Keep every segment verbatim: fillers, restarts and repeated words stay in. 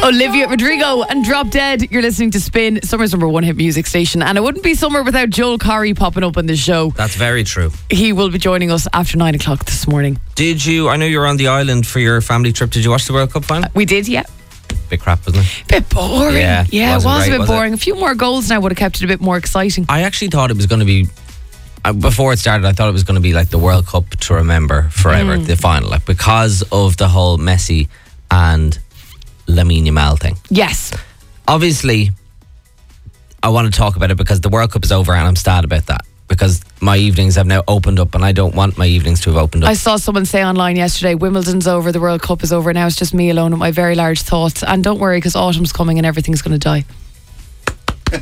Olivia Rodrigo and Drop Dead. You're listening to Spin, Summer's number one hit music station, and it wouldn't be summer without Joel Corry popping up on the show. That's very true. He will be joining us after nine o'clock this morning. Did you, I know you were on the island for your family trip, did you watch the World Cup final? Uh, we did, yeah. Bit crap, wasn't it? Bit boring. Yeah, yeah it was great, a bit was boring. It? A few more goals now would have kept it a bit more exciting. I actually thought it was going to be, uh, before it started, I thought it was going to be like the World Cup to remember forever, mm. the final, like because of the whole Messi and Lamine Yamal thing. Yes. Obviously, I want to talk about it because the World Cup is over and I'm sad about that. Because my evenings have now opened up and I don't want my evenings to have opened up. I saw someone say online yesterday, Wimbledon's over, the World Cup is over, now it's just me alone with my very large thoughts. And don't worry, because autumn's coming and everything's going to die. I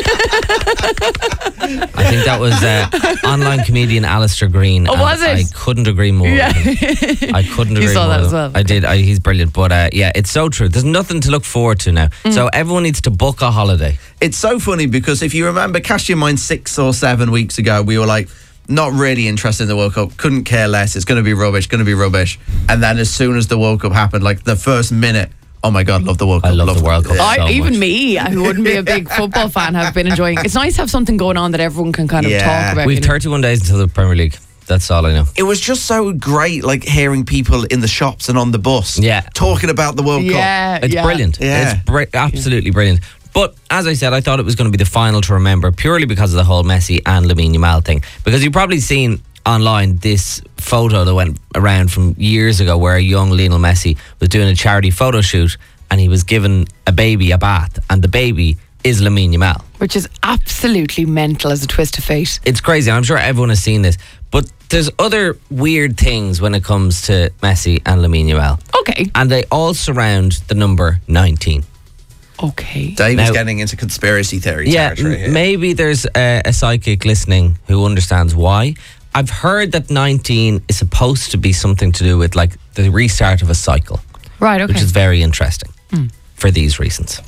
think that was uh, online comedian Alistair Green. Oh, was it? I couldn't agree more. Yeah. I couldn't agree You saw more. that as well. I did. I, he's brilliant. But uh, yeah, it's so true. There's nothing to look forward to now. Mm. So everyone needs to book a holiday. It's so funny because if you remember, cast your mind six or seven weeks ago, we were like, not really interested in the World Cup, couldn't care less, it's going to be rubbish, going to be rubbish. And then as soon as the World Cup happened, like the first minute, oh my God, love the World Cup. I love, love the World Cup. I, so even much. me, who wouldn't be a big football fan, have been enjoying it. It's nice to have something going on that everyone can kind of Yeah. talk about. We've you know? thirty-one days until the Premier League. That's all I know. It was just so great, like hearing people in the shops and on the bus Yeah. talking about the World Yeah, Cup. It's yeah. brilliant. Yeah. It's br- absolutely brilliant. But as I said, I thought it was going to be the final to remember purely because of the whole Messi and Lamine Yamal thing. Because you've probably seen online this photo that went around from years ago where a young Lionel Messi was doing a charity photo shoot and he was given a baby a bath, and the baby is Lamine Yamal. Which is absolutely mental as a twist of fate. It's crazy. I'm sure everyone has seen this. But there's other weird things when it comes to Messi and Lamine Yamal. Okay. And they all surround the number nineteen. Okay. Dave is Now- getting into conspiracy theory Yeah, territory here. m- maybe there's a, a psychic listening who understands why. I've heard that nineteen is supposed to be something to do with like the restart of a cycle, Right, okay. which is very interesting Mm. for these reasons.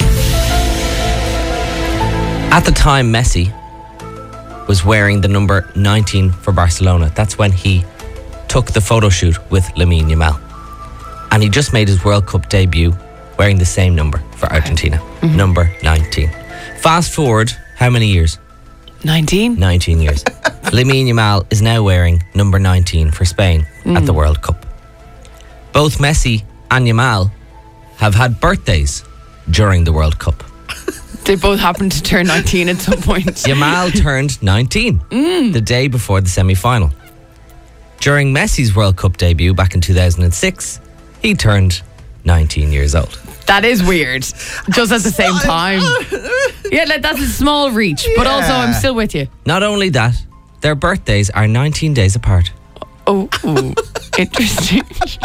At the time, Messi was wearing the number nineteen for Barcelona. That's when he took the photo shoot with Lamine Yamal. And he just made his World Cup debut wearing the same number for Argentina, Mm-hmm. number nineteen. Fast forward, how many years? nineteen? nineteen years. Lamine Yamal is now wearing number nineteen for Spain at the World Cup. Both Messi and Yamal have had birthdays during the World Cup. They both happened to turn nineteen at some point. Yamal turned nineteen the day before the semi-final. During Messi's World Cup debut back in two thousand six, he turned nineteen years old. That is weird. Just at the same time. Yeah, like, that's a small reach. But also, I'm still with you. Not only that, their birthdays are nineteen days apart. Oh, ooh, interesting.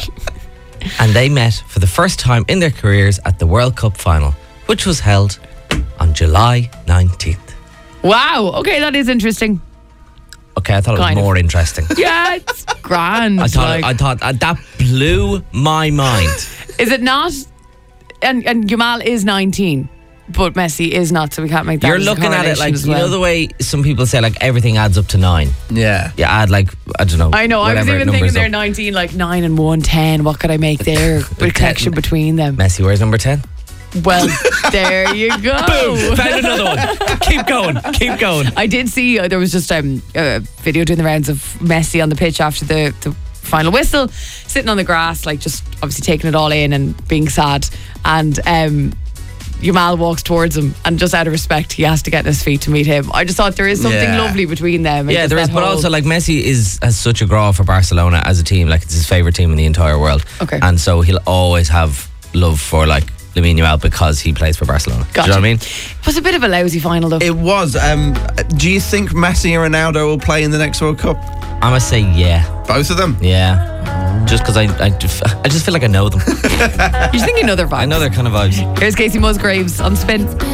And they met for the first time in their careers at the World Cup final, which was held on July nineteenth. Wow. Okay, that is interesting. Okay, I thought it was Kind of. more interesting. Yeah, it's grand. I thought, like. I thought uh, that blew my mind. Is it not? And and Yamal is nineteen, but Messi is not, so we can't make that You're as a looking at it correlation like, as you well. know the way some people say like everything adds up to nine. Yeah. You add like, I don't know. I know, I was whatever even numbers thinking they're up. nineteen, like nine and one, ten. What could I make there? With a connection between them. Messi wears number ten. Well, there you go. Boom! Found another one. Keep going. Keep going. I did see uh, there was just um, a video doing the rounds of Messi on the pitch after the, the final whistle, sitting on the grass, like just obviously taking it all in and being sad. And um, Yamal walks towards him, and just out of respect, he has to get on his feet to meet him. I just thought there is something Yeah. lovely between them. and Yeah, just there is, that but whole- also like Messi is has such a graw for Barcelona as a team. Like it's his favourite team in the entire world. Okay. And so he'll always have love for like Lamine Yamal because he plays for Barcelona. Gotcha. Do you know what I mean? It was a bit of a lousy final, though. It was. Um, do you think Messi and Ronaldo will play in the next World Cup? I'm gonna say yeah, Both of them? yeah. Just because I, I, just- I just feel like I know them. You're thinking other vibes. I know their kind of vibes. Here's Casey Musgraves on Spin.